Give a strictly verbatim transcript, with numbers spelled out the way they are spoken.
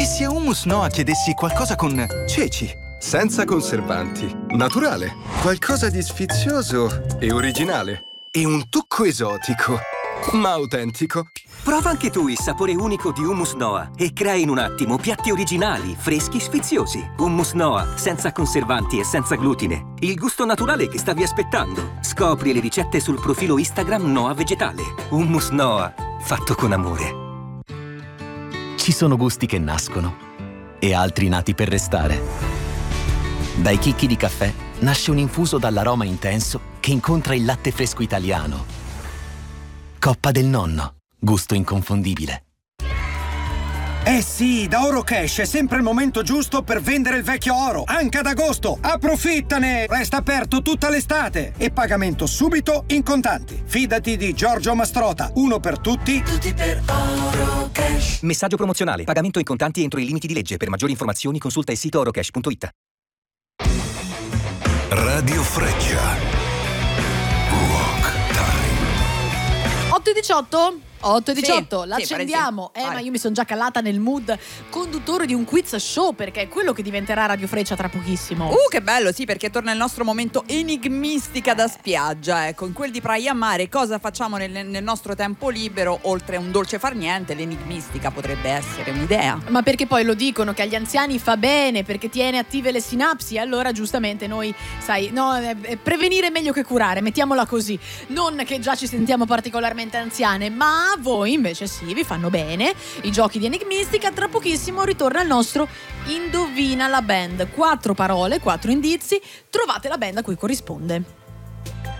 E se a Hummus Noah chiedessi qualcosa con ceci? Senza conservanti, naturale, qualcosa di sfizioso e originale. E un tocco esotico, ma autentico. Prova anche tu il sapore unico di Hummus Noah e crea in un attimo piatti originali, freschi, sfiziosi. Hummus Noah, senza conservanti e senza glutine. Il gusto naturale che stavi aspettando. Scopri le ricette sul profilo Instagram Noah Vegetale. Hummus Noah, fatto con amore. Ci sono gusti che nascono e altri nati per restare. Dai chicchi di caffè nasce un infuso dall'aroma intenso che incontra il latte fresco italiano. Coppa del Nonno, gusto inconfondibile. Eh sì, da Orocash è sempre il momento giusto per vendere il vecchio oro, anche ad agosto. Approfittane! Resta aperto tutta l'estate e pagamento subito in contanti. Fidati di Giorgio Mastrota, uno per tutti, tutti per Orocash. Messaggio promozionale, pagamento in contanti entro i limiti di legge. Per maggiori informazioni consulta il sito orocash punto it. Radio Freccia. Rock Time. otto e diciotto? otto e diciotto, Sì, l'accendiamo. sì, eh, ma io mi sono già calata nel mood conduttore di un quiz show, perché è quello che diventerà Radio Freccia tra pochissimo. Uh, che bello, sì, perché torna il nostro momento enigmistica da spiaggia. Ecco, in quel di Praia Mare, cosa facciamo nel, nel nostro tempo libero, oltre a un dolce far niente? L'enigmistica potrebbe essere un'idea. Ma perché poi lo dicono che agli anziani fa bene, perché tiene attive le sinapsi, allora giustamente noi, sai, no, eh, prevenire è meglio che curare, mettiamola così. Non che già ci sentiamo particolarmente anziane, ma a voi invece sì, vi fanno bene i giochi di enigmistica. Tra pochissimo ritorna il nostro Indovina la band. Quattro parole, quattro indizi, trovate la band a cui corrisponde.